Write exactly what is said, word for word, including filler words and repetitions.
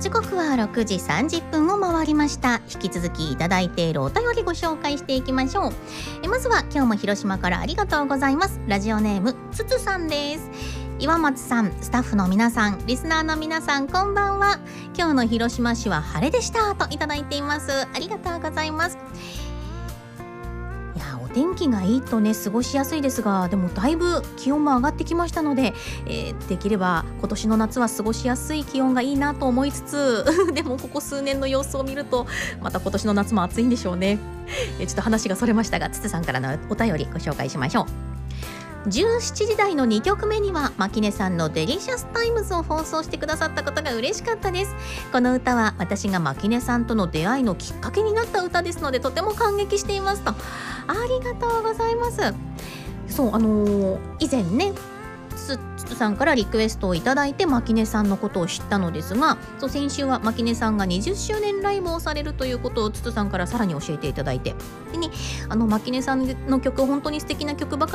時刻はろくじさんじゅっぷんを回りました。引き続きいただいているお便りご紹介していきましょう。えまずは今日も広島からありがとうございます。ラジオネームつつさんです。岩松さん、スタッフの皆さん、リスナーの皆さん、こんばんは。今日の広島市は晴れでしたといただいています。ありがとうございます。いや、お天気がいいとね過ごしやすいですが、でもだいぶ気温も上がってきましたので、えー、できれば今年の夏は過ごしやすい気温がいいなと思いつつでもここ数年の様子を見るとまた今年の夏も暑いんでしょうね。えー、ちょっと話がそれましたが、つつさんからのお便りご紹介しましょう。じゅうしちじ台のにきょくめには牧根さんのデリシャスタイムズを放送してくださったことが嬉しかったです。この歌は私が牧根さんとの出会いのきっかけになった歌ですので、とても感激していますと。ありがとうございます。そう、あのー、以前ねつつさんからリクエストをいただいて牧根さんのことを知ったのですが、そう先週は牧根さんがにじゅっしゅうねんライブをされるということをつつさんからさらに教えていただいて、で、ね、あの牧根さんの曲本当に素敵な曲ばかり